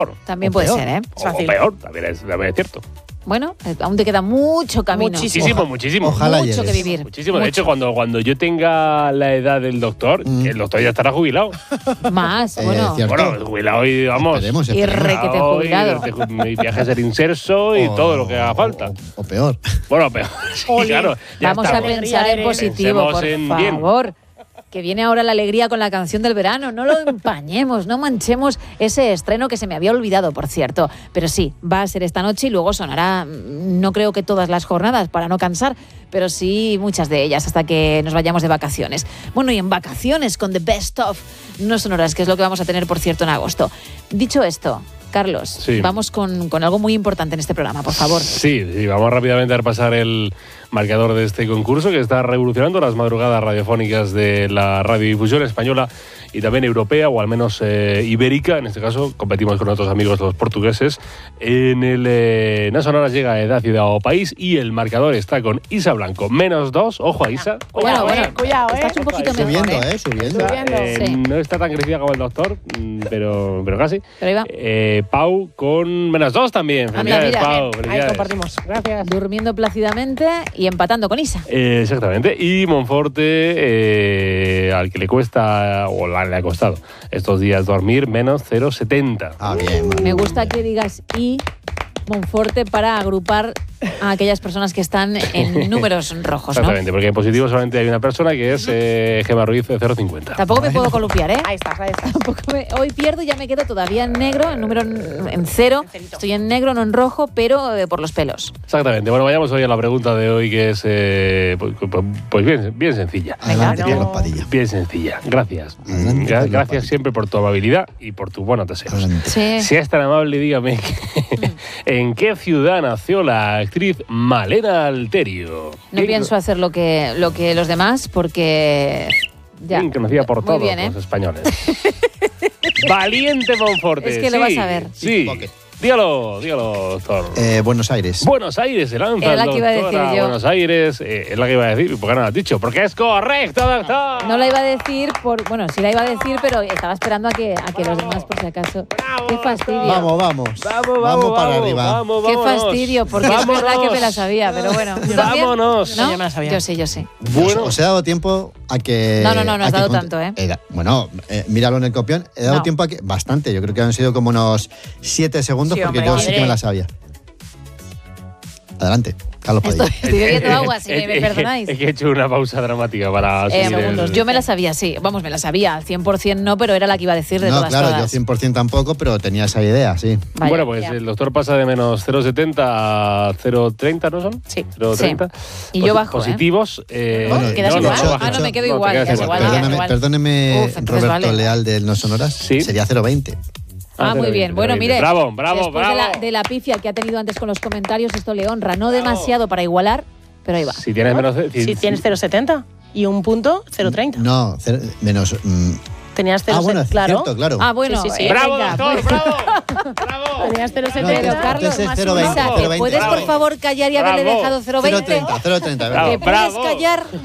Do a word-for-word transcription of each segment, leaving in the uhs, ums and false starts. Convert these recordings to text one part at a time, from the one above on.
También puede peor. ser, ¿eh? O, o peor, también es, también es cierto. Bueno, eh, aún te queda mucho camino. Muchísimo, Oja- muchísimo. ojalá Mucho llegues. que vivir. Muchísimo. De Mucho. hecho, cuando, cuando yo tenga la edad del doctor, Mm. el doctor ya estará jubilado. Más, Eh, bueno. cierto. Bueno, jubilado y vamos. Esperemos, Y esperemos. re que te he Jubilado y jubilado. te ju- Mi viaje a ser inserso y O- todo lo que haga falta. O, o peor. Bueno, pero sí, Ole. claro. ya Vamos estamos. a pensar en positivo, Pensemos por en bien. favor. Que viene ahora la alegría con la canción del verano. No lo empañemos, no manchemos ese estreno que se me había olvidado, por cierto. Pero sí, va a ser esta noche y luego sonará, mm, no creo que todas las jornadas, para no cansar, pero sí muchas de ellas hasta que nos vayamos de vacaciones. Bueno, y en vacaciones con The Best Of no sonoras, que es lo que vamos a tener, por cierto, en agosto. Dicho esto, Carlos, Sí. vamos con, con algo muy importante en este programa, por favor. Sí, sí, vamos rápidamente a repasar el marcador de este concurso que está revolucionando las madrugadas radiofónicas de la radiodifusión española y también europea, o al menos eh, ibérica. En este caso, competimos con otros amigos los portugueses. En el eh, No Sonoras llega a Edad, Ciudad o País y el marcador está con Isa Blanco, menos dos. Ojo a Isa. Bueno, bueno, eh, cuidado, eh. estás un poquito mejor, Subiendo, ¿eh? ¿eh? Subiendo. Subiendo. Eh, Sí. No está tan crecida como el doctor, mm, pero, pero casi. Pero ahí va. Eh, Pau con menos dos también. Anda, Felicidades, mira. Pau. Ahí Felicidades. compartimos. Gracias. Durmiendo plácidamente y empatando con Isa. Eh, exactamente. Y Monforte, eh, al que le cuesta, o la- le ha costado estos días dormir, menos cero coma setenta. Ah, bien. Me gusta que digas y Monforte para agrupar a aquellas personas que están en números rojos, ¿no? Exactamente, porque en positivo solamente hay una persona que es eh, Gemma Ruiz de cero coma cincuenta. Tampoco me puedo columpiar, ¿eh? Ahí estás, ahí estás. Tampoco me- hoy pierdo y ya me quedo todavía en negro, en número en, en cero. En cerito. Estoy en negro, no en rojo, pero eh, por los pelos. Exactamente. Bueno, vayamos hoy a la pregunta de hoy, que es eh, pues, pues bien, bien sencilla. Adelante, Venga, Carlos no. Padilla. Bien sencilla. Gracias. Adelante, Gra- Carlos Gracias Padilla. siempre por tu amabilidad y por tu buenos deseos. Adelante. Sí. Si es tan amable, dígame que- en qué ciudad nació la actriz Malena Alterio. No Bien- pienso hacer lo que, lo que los demás porque... Ya. bien conocida por Muy todos bien, ¿eh? los españoles. Valiente Monforte. Es que lo sí, vas a ver. Sí. Pocket. Dígalo, dígalo, doctor. Eh, Buenos Aires. Buenos Aires se lanza Era la el que iba a doctor decir yo. Buenos Aires. Eh, es la que iba a decir. ¿Por qué no lo has dicho? Porque es correcto, doctor. No la iba a decir por... Bueno, sí la iba a decir, pero estaba esperando a que, a que los demás, por si acaso... ¡Qué fastidio! Vamos, vamos. Vamos, vamos, para vamos, arriba. Vamos, ¡Qué vámonos. fastidio! Porque es Vámonos. verdad que me la sabía, pero bueno. ¿Tú también? Vámonos. ¿No? Yo me la sabía. Yo sí, yo sí. Bueno. Os, os he dado tiempo a que. No, no, no, no a has que dado cont- tanto, ¿eh? Era- bueno, eh, míralo en el copión. He dado No. tiempo a que. Bastante. Yo creo que han sido como unos siete segundos Sí, porque hombre, yo sí que hombre. me la sabía. Adelante, Carlos Padilla. Estoy, estoy bebiendo agua, si Es- me es- perdonáis. Es que he hecho una pausa dramática para Eh, subir el- segundos. Yo me la sabía, sí. Vamos, me la sabía. Al cien por ciento no, pero era la que iba a decir de No, todas, claro, todas. yo cien por ciento tampoco, pero tenía esa idea, sí. Vaya. Bueno, pues Ya. el doctor pasa de menos cero coma setenta a cero coma treinta, ¿no son? Sí. cero coma treinta. Sí. Y yo Posi- bajo, ¿eh? Positivos. Eh, Bueno, ¿quedas no, no, igual? no, Ah, bajas. no, me quedo te igual, quedas ya es igual. igual, ya. Perdóname, perdóneme, Uf, entonces Roberto vale. Leal del No Sonoras. Sí. Sería cero coma veinte. Ah, muy bien. Bueno, mire, Bravo, bravo, después bravo. De, la, de la pifia que ha tenido antes con los comentarios, esto le honra. No demasiado para igualar, pero ahí va. Si tienes menos. Si tienes cero coma setenta y un punto, cero coma treinta. No, cero- menos. mm, Tenías cero ah, coma bueno, setenta, es claro. cierto, claro. Ah, bueno. Sí, sí, sí. eh, ¡Bravo, venga, doctor! muy- ¡Bravo! ¡Bravo! Tenías cero coma No, setenta. entonces- Carlos, entonces más cero uno. veinte, Isa, cero ¿te veinte, puedes bravo. por favor callar y haberle Bravo. dejado cero cero coma coma veinte? treinta, cero coma treinta. Bravo. ¿Te puedes bravo.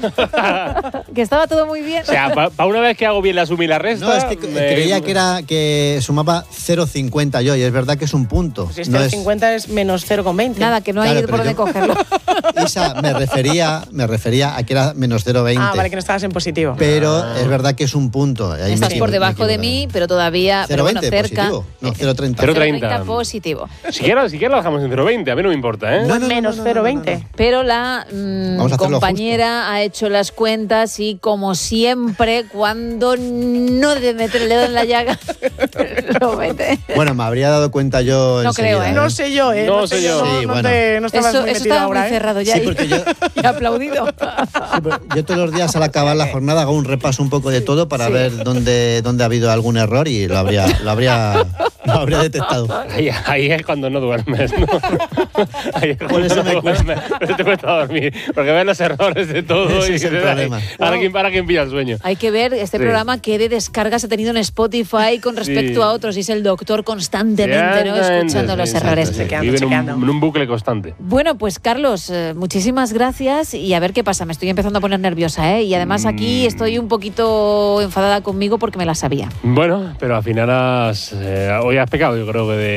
callar? Que estaba todo muy bien. O sea, para una vez que hago bien la suma y la resta. No, es que me- creía que era que sumaba cero coma cincuenta yo, y es verdad que es un punto. Si es No cero es- coma cincuenta es menos cero coma veinte. Nada, que no hay Claro, por pero dónde yo- cogerlo. Isa, me refería, me refería a que era menos cero coma veinte. Ah, vale, que no estabas en positivo. Pero es verdad que es un punto. Ahí me Estás equivo- por me debajo de equivoco. mí, pero todavía, pero bueno, cero coma veinte cerca. positivo. No, cero coma treinta. Cero coma cero treinta. coma treinta positivo. Si quieres, si quieres lo dejamos en cero coma veinte. A mí no me importa, ¿eh? No, no, no, menos no, no, cero coma no, no, veinte. no. Pero la mm, Vamos a hacerlo compañera ha hecho las cuentas y, como siempre, cuando no debe meter el dedo en la llaga, lo mete. Bueno, me habría dado cuenta yo No enseguida, creo, ¿eh? No sé yo, ¿eh? No sé yo. No, Sí, no bueno. te, no estabas Eso, muy eso metido estaba ahora, muy ¿eh? cerrado ya. Sí, y- porque yo, y aplaudido. sí, pero yo todos los días al acabar la jornada hago un repaso un poco de todo para Sí. ver dónde, dónde ha habido algún error y lo habría, lo habría, lo habría detectado. Ahí, ahí es cuando no duermes, ¿no? Ahí es cuando eso no me cuesta. duermes. Por eso te cuesta dormir. Porque ves los errores de todo Ese y es el dices, problema. "Ay, ahora quién, ahora quién pilla el sueño". Hay que ver este Sí. programa qué de descargas ha tenido en Spotify con respecto Sí. a otros. Y es el doctor constantemente, ¿no? Escuchando Sí, los sí, errores. sí, sí. Chequeando, Vive en un, chequeando. en un bucle constante. Bueno, pues Carlos, eh, muchísimas gracias y a ver qué pasa. Me estoy empezando a poner nerviosa, ¿eh? Y además aquí estoy un poquito enfadada conmigo porque me la sabía. Bueno, pero al final has, eh, hoy has pecado, yo creo que de